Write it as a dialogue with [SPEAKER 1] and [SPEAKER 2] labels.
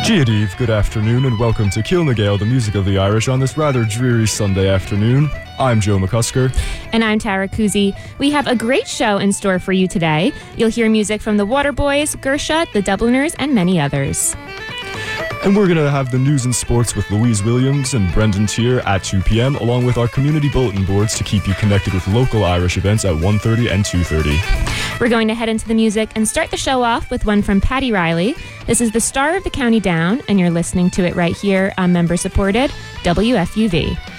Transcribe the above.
[SPEAKER 1] Giadiv, good afternoon and welcome to Kilnagale, the music of the Irish, on this rather dreary Sunday afternoon. I'm Joe McCusker.
[SPEAKER 2] And I'm Tara Kuzi. We have a great show in store for you today. You'll hear music from the Waterboys, Gersha, the Dubliners, and many others.
[SPEAKER 1] And we're going to have the news and sports with Louise Williams and Brendan Tier at 2 p.m, along with our community bulletin boards to keep you connected with local Irish events at 1:30 and 2:30.
[SPEAKER 2] We're going to head into the music and start the show off with one from Paddy Riley. This is the Star of the County Down, and you're listening to it right here on member-supported WFUV.